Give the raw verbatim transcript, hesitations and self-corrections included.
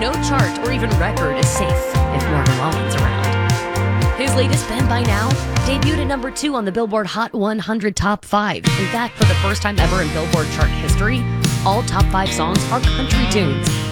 no chart or even record is safe if Morgan Wallen's around. His latest, Bend By Now, debuted at number two on the Billboard Hot one hundred Top five. In fact, for the first time ever in Billboard chart history, all top five songs are country tunes.